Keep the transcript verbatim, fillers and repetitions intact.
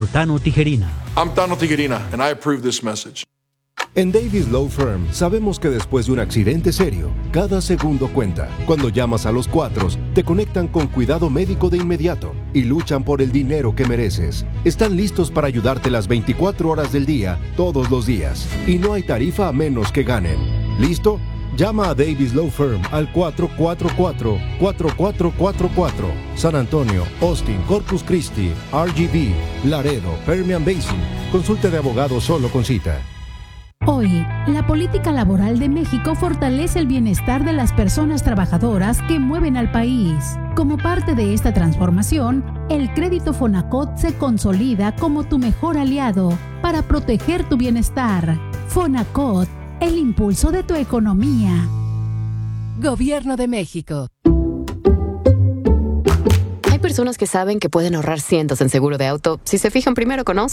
Tano Tijerina. I'm Tano Tijerina, and I approve this message. En Davis Law Firm sabemos que después de un accidente serio, cada segundo cuenta. Cuando llamas a los cuatros, te conectan con cuidado médico de inmediato y luchan por el dinero que mereces. Están listos para ayudarte las veinticuatro horas del día, todos los días. Y no hay tarifa a menos que ganen. ¿Listo? Llama a Davis Law Firm al cuatro cuatro cuatro, cuatro cuatro cuatro cuatro. San Antonio, Austin, Corpus Christi, R G V, Laredo, Permian Basin. Consulte de abogado solo con cita. Hoy, la política laboral de México fortalece el bienestar de las personas trabajadoras que mueven al país. Como parte de esta transformación, el crédito Fonacot se consolida como tu mejor aliado para proteger tu bienestar. Fonacot, el impulso de tu economía. Gobierno de México. Hay personas que saben que pueden ahorrar cientos en seguro de auto si se fijan primero con Allstate.